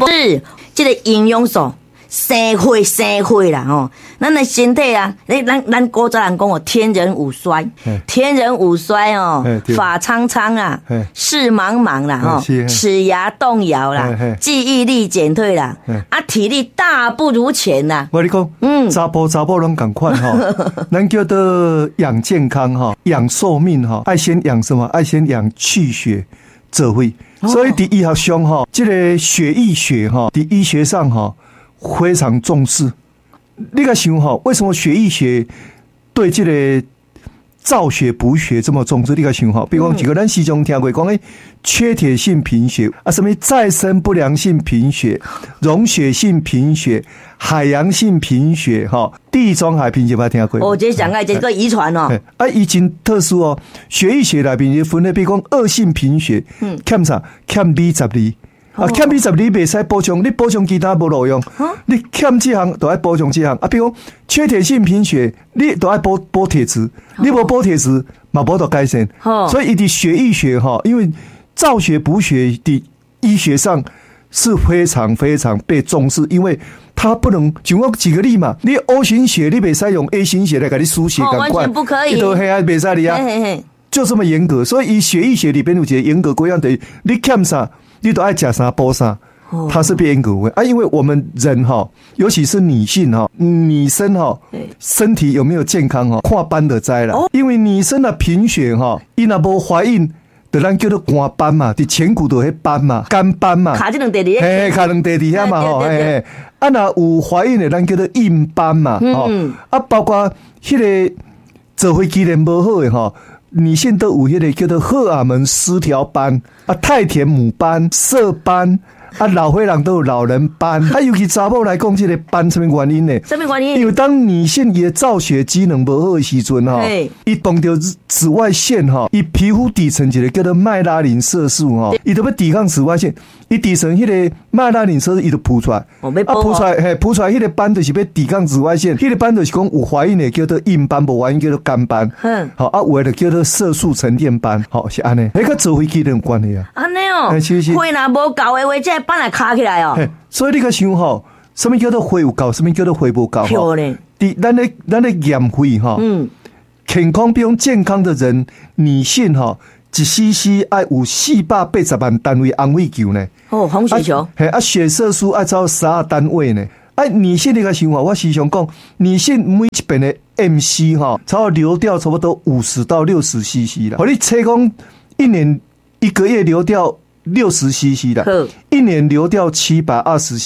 是这个营养素。生血啦吼，咱的身体啊，咱古早人讲哦，天人五衰哦，发苍苍啊，视茫茫啦吼，齿牙动摇啦，记忆力减退啦，啊，体力大不如前啦。 我跟你讲，查甫拢同款吼，咱叫做养健康哈，养寿命哈，爱先养什么？爱先养气血泽会。所以在医学上哈，这个血液学哈，在医学上哈。非常重视，你个想哈，为什么血液学对这个造血补血这么重视？你个想哈，比如讲几个咱时常听过讲缺铁性贫血啊，什么再生不良性贫血、溶血性贫血、海洋性贫血哈、地中海贫血，捌听过？ 我这讲这个遗传哦， 啊，已经特殊哦，血液学内面分类，比如讲恶性贫血，欠啥？欠 B12。啊，欠 B12你袂使补充，你补充其他无路用。你欠这项就要补充这项。啊，比如讲缺铁性贫血，你就要补铁质，你无补铁质，嘛无得改善。所以，的血液学哈，因为造血补血的医学上是非常非常被重视，因为它不能，就我举个例嘛，你 O 型血你袂使用 A 型血来给你输血， 完全不可以。 你都黑啊，袂使你啊，就这么严格。所以，血液学里边有一个严格规样的，你欠啥？你都爱吃啥补啥，它是变严格的啊。因为我们人哈，尤其是女性哈，女生哈，身体有没有健康哈，看斑的灾了。因为女生的贫血哈，伊若无怀孕，就咱叫做肝斑嘛，伫前骨都迄斑嘛，肝斑嘛， 卡这两地里， 卡两地底下嘛吼，啊若有怀孕的，咱叫做孕斑嘛，啊包括迄个做会机能无好的哈。女性都有迄个叫做荷尔蒙失调斑啊，太田母斑、色斑啊，老岁人都有老人斑。啊，尤其查某来讲，这个斑什么原因呢？ 什么原因？ 因为当女性伊的造血机能不好的时阵哈，伊碰到紫外线哈，伊皮肤底层一个叫做麦拉林色素哈，伊都要抵抗紫外线，伊底层迄个麦拉林色素伊就扑出来，扑出来，扑出来迄个斑就是要抵抗紫外线，迄个斑就是讲有怀孕的叫做孕斑，无怀孕叫做肝斑，好啊，有的叫做色素沉淀斑，好是安尼，迄个做飞机都有关系啊， 安尼哦，血若无够的话，这斑来卡起来哦， 所以你个想吼，什么叫做血有够，什么叫做血无够？ 漂亮， 咱的验血哈，健康比较健康的人，女性哈。1 cc 爱有480万单位安慰球呢？ 哦，红血球。 血色素爱超12单位呢？女性那个想法，我时常讲，女性每一边的 MC 哈，差不多流掉差不多50到60 cc 了。我你测讲一年1个月流掉60 cc 了，一年流掉720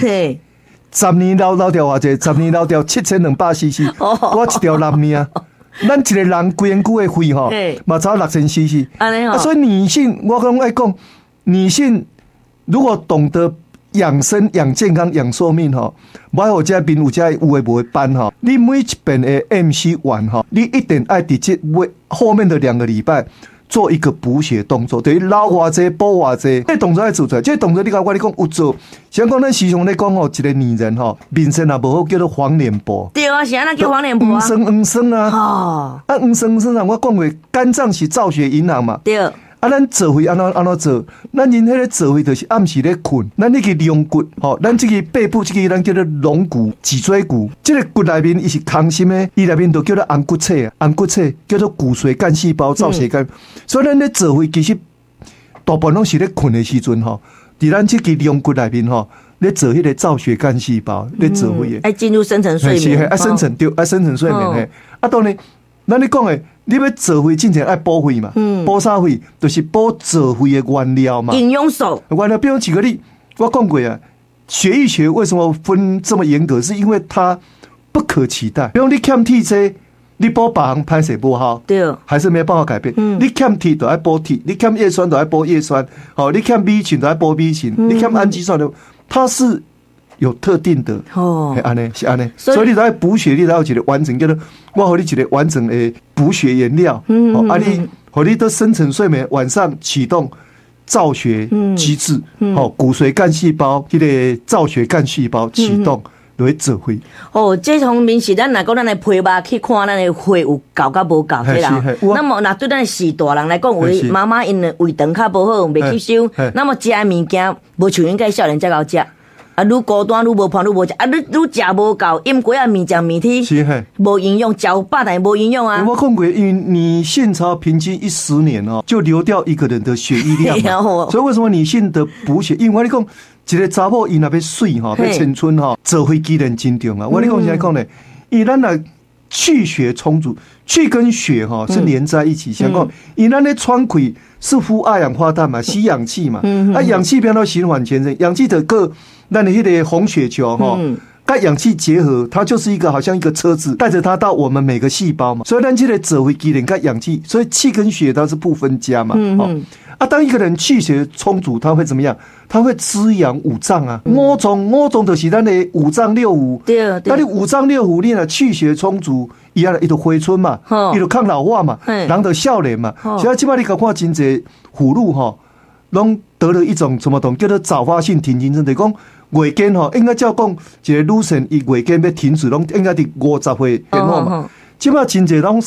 cc。10年流掉偌济？10年流掉7200 cc。我一条男命。咱一个人规身躯的肺吼，嘛差6000 cc。所以女性，我刚爱讲，女性如果懂得养生、养健康、养寿命吼，买好这边有这有诶无诶斑吼，你每一遍的 MC 完吼，你一定爱伫这后面的2个礼拜。做一个补血动作，等于捞偌济补偌济，这动作要做出来。这动作你甲我讲有做，像讲咱时常咧讲吼，一个女人吼，面色也无好，叫做黄脸婆。 对啊，是安那叫黄脸婆啊。 黄生啊，黄生啊，我讲过，肝脏是造血银行嘛。 对。 啊，咱做血安怎做？咱人迄个做血就是暗时咧困，咱那个龙骨，吼，咱这个背部这个咱叫做龙骨、脊椎骨，这个骨内面伊是空心的，伊内面都叫做红骨册啊，红骨册叫做骨髓干细胞造血干，所以咱咧做血其实大部分拢是咧困的时阵吼，伫咱这个龙骨内面吼，咧做迄个造血干细胞咧做血的， 爱进入深层睡眠， 深层对，深层睡眠嘿，当然，咱咧讲诶。你要做血之前爱补血嘛？补啥血？就是补做血的原料嘛。 营养素。 原料，比如举个例，我讲过啊，血液学为什么分这么严格？是因为它不可取代。比如你欠铁质，你补别项歹势不好， 对， 还是没办法改变。你欠铁就爱补铁，你欠叶酸就爱补叶酸，好，你欠 B 群就爱补 B 群，你欠氨基酸的，它是。有特定的哦，安尼是安尼，所以你在补血，你才有一个完整，叫做我和你一个完整的补血原料。你和你的深层睡眠晚上启动造血机制，骨髓干细胞，这个造血干细胞启动， 就会做血。 哦，这方面是咱若讲咱的皮肉去看咱的血有够甲无够对啦。那么若对咱是大人来讲，为妈妈因的胃肠较无好，袂吸收，那么食的物件无像应该少年才够食。啊，愈孤单愈无伴愈无食，啊，愈食无够，饮过啊面酱面体，无营养，食有饱但无营养啊。 我看过，因为女性超平均10年哦，就流掉一个人的血液量嘛。所以为什么女性的补血？因为我跟你讲，一个查某伊若要水哈，要青春哈，做血机能真重啊。我跟你讲现在讲呢，因为咱来气血充足，气跟血哈是连在一起。像讲，因为咱的喘气是呼二氧化碳嘛，吸氧气嘛，啊，氧气变到循环全身，氧气的个。那你那个红血球哈，跟氧气结合，它就是一个好像一个车子，带着它到我们每个细胞嘛。所以咱这个走回机能跟氧气，所以气跟血它是不分家嘛。啊，当一个人气血充足，他会怎么样？他会滋养五脏啊。五脏就是咱的五脏六腑。对。那你五脏六腑，你若气血充足，伊就回春嘛，伊就抗老化嘛，人的少年嘛。现在基本上你看真侪妇女哈，拢得了一种什么叫做早发性停经症，就是讲。月经吼，应该照讲，一个女性伊月经要停止，拢应该伫50岁前后嘛。即摆真侪拢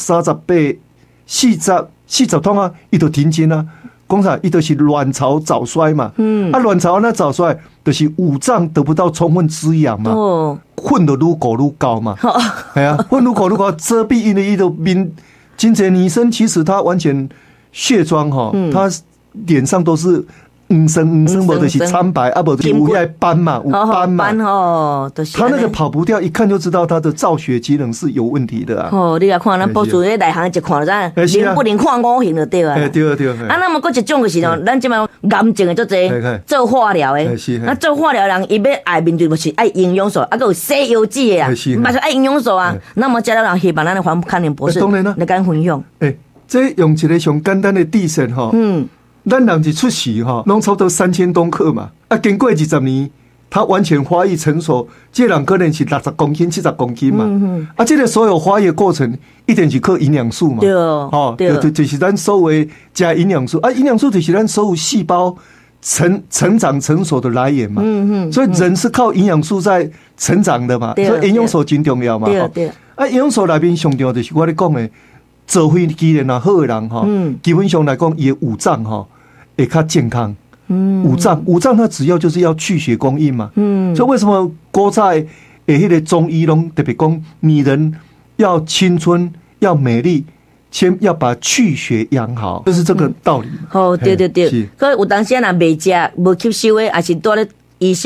38、40通啊，伊就停经啊。讲啥？伊就是卵巢早衰嘛。卵巢那早衰，就是五脏得不到充分滋养嘛。混得愈搞愈高嘛。哎呀，混愈搞愈高，遮蔽因为伊的面，真侪女生其实她完全卸妆哈，她脸上都是。无就是苍白，啊，无就是有那斑嘛，有斑嘛。他那个跑不掉，一看就知道他的造血机能是有问题的啊。 哦，你来看，咱博主在内行一看就知，灵不灵看5行就对啊。 对。 啊，那么搁一种就是喏，咱即摆癌症的足侪，做化疗的。那做化疗人伊要爱面对就是爱营养素，啊，搁有西药剂的啊，嘛是爱营养素啊。那么加了人希望咱的黄康宁博士来跟分享。 这用一个上简单的地线哈。咱人一出世哈，拢差不多3000公克嘛。啊，经过20年，他完全发育成熟，这人可能是60公斤、70公斤嘛。啊，这个所有发育过程一定是靠营养素嘛。对，就是咱所谓加营养素啊，营养素就是咱所有细胞成长成熟的来源嘛。所以人是靠营养素在成长的嘛。所以营养素真重要嘛。 对。 啊，营养素内面上重要就是我咧讲的，做血机能啊好的人哈，基本上来讲，伊的五脏哈。也较健康，五脏它主要就是要去血供应嘛，所以为什么古早迄个中医拢特别讲，女人要青春要美丽，先要把去血养好，就是这个道理。 对。可有当时若袂食无吸收的，也是多咧医生。